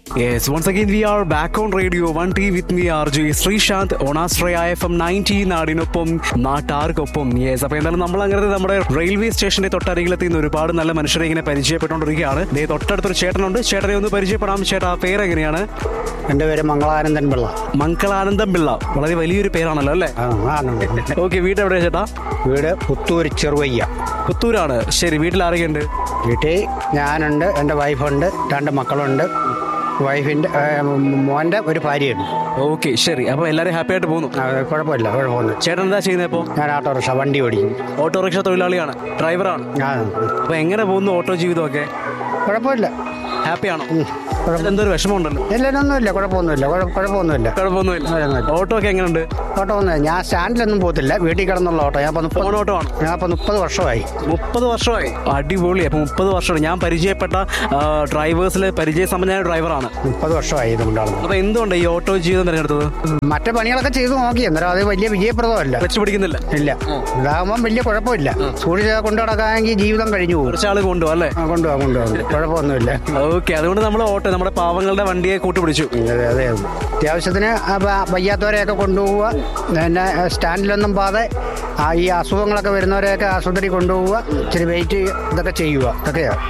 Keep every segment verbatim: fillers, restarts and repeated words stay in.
Yes, once again we are back on Radio one T with me R J Srishant on Astraya F M ninety നാടിനൊപ്പം നാട്ടാർക്കൊപ്പം. Yes, അപ്പോൾ എന്തായാലും നമ്മൾ അങ്ങനെ നമ്മുടെ റെയിൽവേ സ്റ്റേഷന്റെ തൊട്ടരികിലെത്തി നിന്ന് ഒരുപാട് നല്ല മനുഷ്യരെ ഇങ്ങനെ പരിചയപ്പെട്ടുകൊണ്ടിരിക്കുകയാണ്. ദേ തൊട്ടടുത്തൊരു ചേട്ടനുണ്ട്. ചേട്ടനെ ഒന്ന് പരിചയപ്പെടാം. ചേട്ടാ, പേരെങ്ങനെയാണ്? എൻ്റെ പേര് മംഗളാനന്ദൻ പിള്ള. മംഗളാനന്ദൻ പിള്ള, വളരെ വലിയൊരു പേരാണല്ലോ അല്ലേ? ഓക്കെ, വീട് എവിടെയാ ചേട്ടാ? വീട് പുത്തൂർ ചെറുവയ്യ. പുത്തൂരാണ്. ശരി, വീട്ടിൽ ആരൊക്കെയുണ്ട്? വീട്ടിൽ ഞാനുണ്ട്, എൻ്റെ വൈഫുണ്ട്, രണ്ട് മക്കളുണ്ട്, വൈഫിൻ്റെ മോൻ്റെ ഒരു ഭാര്യയുണ്ട്. ഓക്കെ, ശരി. അപ്പോൾ എല്ലാവരും ഹാപ്പി ആയിട്ട് പോകുന്നു? കുഴപ്പമില്ല, കുഴപ്പമൊന്നും. ചേട്ടൻ എന്താ ചെയ്യുന്നത് ഇപ്പോൾ? ഞാൻ ഓട്ടോറിക്ഷ വണ്ടി ഓടിക്കും. ഓട്ടോറിക്ഷ തൊഴിലാളിയാണ്, ഡ്രൈവറാണ്. അപ്പോൾ എങ്ങനെ പോകുന്നു ഓട്ടോ ജീവിതമൊക്കെ? കുഴപ്പമില്ല, ഹാപ്പിയാണോ? എന്തൊരു വിഷമമുണ്ടല്ലോ? എല്ലാരൊന്നുമില്ല, കുഴപ്പമൊന്നുമില്ല, കുഴപ്പമൊന്നുമില്ല, കുഴപ്പമൊന്നുമില്ല. ഓട്ടോ ഒക്കെ എങ്ങനെയുണ്ട്? ഓട്ടോ ഒന്നും ഞാൻ സ്റ്റാൻഡിലൊന്നും പോകത്തില്ല, വീട്ടിൽ കിടന്നുള്ള ഓട്ടോ. ഞാൻ ഫോൺ ഓട്ടോ ആണ്. ഞാൻ ഇപ്പം മുപ്പത് വർഷമായി. മുപ്പത് വർഷമായി അടിപൊളി. അപ്പോൾ മുപ്പത് വർഷമായി ഞാൻ പരിചയപ്പെട്ട ഡ്രൈവേഴ്സിൽ പരിചയസമ്പന്നനായ ഡ്രൈവറാണ്. മുപ്പത് വർഷമായി ഇതുകൊണ്ടാണ്. അപ്പോൾ എന്തുകൊണ്ട് ഈ ഓട്ടോ ജീവിതം തിരഞ്ഞെടുത്തത്? മറ്റു പണികളൊക്കെ ചെയ്ത് നോക്കി, അന്നേരം അത് വലിയ വിജയപ്രദമല്ല. വെച്ച് പിടിക്കുന്നില്ല? ഇല്ല, ഇതാകുമ്പം വലിയ കുഴപ്പമില്ല. സൂക്ഷിച്ച് കൊണ്ടു നടക്കാമെങ്കിൽ ജീവിതം കഴിഞ്ഞു പോകും. കുറച്ചാൾ കൊണ്ടുപോകും അല്ലേ? കൊണ്ടുപോകാം, കൊണ്ടുപോകാം, കുഴപ്പമൊന്നുമില്ല. ഓക്കെ, അതുകൊണ്ട് നമ്മൾ ഓട്ടോ നമ്മുടെ പാവങ്ങളുടെ വണ്ടിയെ കൂട്ടുപിടിച്ചു. അതെ അതെ, അത്യാവശ്യത്തിന് വയ്യാത്തവരെയൊക്കെ കൊണ്ടുപോവുക, പിന്നെ സ്റ്റാൻഡിലൊന്നും പാതെ ഈ അസുഖങ്ങളൊക്കെ വരുന്നവരെയൊക്കെ ആശുപത്രി കൊണ്ടുപോവുക, ഇച്ചിരി വെയിറ്റ് ഇതൊക്കെ ചെയ്യുക, ഇതൊക്കെയാണ്.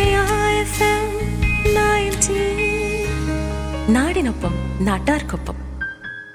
നാടിനൊപ്പം നാട്ടാർക്കൊപ്പം.